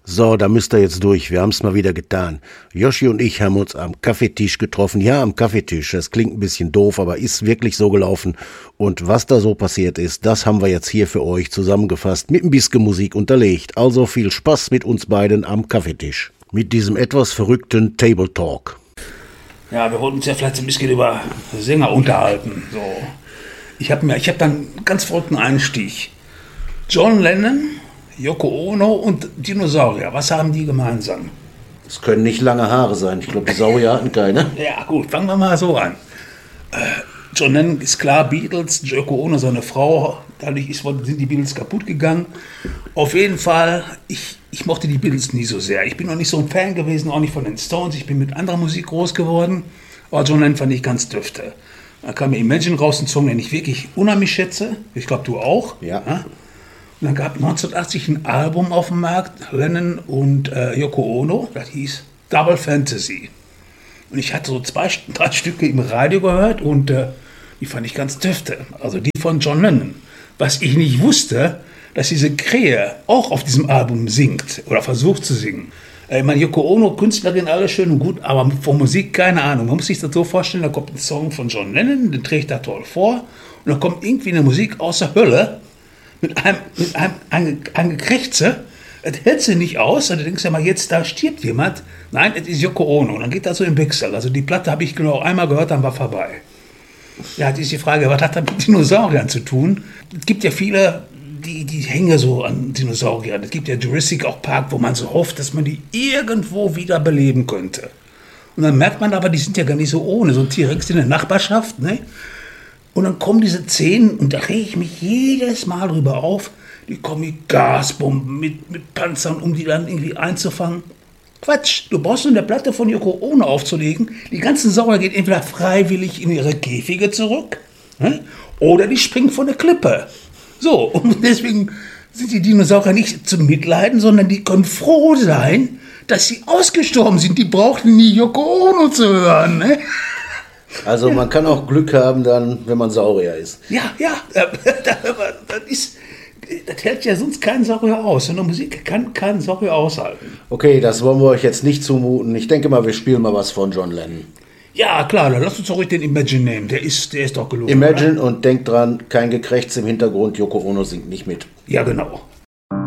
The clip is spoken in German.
So, da müsst ihr jetzt durch. Wir haben es mal wieder getan. Joschi und ich haben uns am Kaffeetisch getroffen. Ja, am Kaffeetisch. Das klingt ein bisschen doof, aber ist wirklich so gelaufen. Und was da so passiert ist, das haben wir jetzt hier für euch zusammengefasst, mit ein bisschen Musik unterlegt. Also viel Spaß mit uns beiden am Kaffeetisch. Mit diesem etwas verrückten Table Talk. Ja, wir wollten uns ja vielleicht ein bisschen über Sänger unterhalten. So. Ich hab dann einen ganz verrückten Einstieg. John Lennon, Yoko Ono und Dinosaurier. Was haben die gemeinsam? Es können nicht lange Haare sein. Ich glaube, die Saurier hatten keine. Ja, gut, fangen wir mal so an. John Lennon ist klar, Beatles, Yoko Ono seine Frau. Dadurch sind die Beatles kaputt gegangen. Auf jeden Fall, ich mochte die Beatles nie so sehr. Ich bin noch nicht so ein Fan gewesen, auch nicht von den Stones. Ich bin mit anderer Musik groß geworden. Aber John Lennon fand ich ganz dürfte. Da kam mir Imagine raus, ein Song, den ich wirklich unheimlich schätze. Ich glaube, du auch. Ja. Und dann gab 1980 ein Album auf dem Markt, Lennon und Yoko Ono, das hieß Double Fantasy. Und ich hatte so 2-3 Stücke im Radio gehört und die fand ich ganz dürfte. Also die von John Lennon. Was ich nicht wusste, dass diese Krähe auch auf diesem Album singt oder versucht zu singen. Ich meine, Yoko Ono, Künstlerin, alles schön und gut, aber von Musik keine Ahnung. Man muss sich das so vorstellen, da kommt ein Song von John Lennon, den trägt er toll vor und dann kommt irgendwie eine Musik aus der Hölle, mit einem Gekrächze, das hält sie nicht aus, und du denkst ja mal, jetzt da stirbt jemand. Nein, es ist Yoko Ono. Und dann geht das so im Wechsel. Also die Platte habe ich genau einmal gehört, dann war vorbei. Ja, jetzt ist die Frage, was hat das mit Dinosauriern zu tun? Es gibt ja viele, die hängen so an Dinosauriern. Es gibt ja Jurassic Park, wo man so hofft, dass man die irgendwo wieder beleben könnte. Und dann merkt man aber, die sind ja gar nicht so ohne. So ein T-Rex in der Nachbarschaft, ne? Und dann kommen diese Szenen, und da rege ich mich jedes Mal drüber auf, die kommen mit Gasbomben, mit Panzern, um die dann irgendwie einzufangen. Quatsch, du brauchst nur eine Platte von Yoko Ono aufzulegen. Die ganzen Saurier gehen entweder freiwillig in ihre Käfige zurück, ne? Oder die springen von der Klippe. So, und deswegen sind die Dinosaurier nicht zum Mitleiden, sondern die können froh sein, dass sie ausgestorben sind. Die brauchten nie Yoko Ono zu hören, ne? Also man kann auch Glück haben dann, wenn man Saurier ist. Ja, das hält ja sonst kein Saurier aus. Und Musik kann kein Saurier aushalten. Okay, das wollen wir euch jetzt nicht zumuten. Ich denke mal, wir spielen mal was von John Lennon. Ja, klar, dann lass uns doch ruhig den Imagine nehmen. Der ist doch gelungen. Imagine, oder? und denkt dran, kein Gekrächz im Hintergrund, Yoko Ono singt nicht mit. Ja, genau.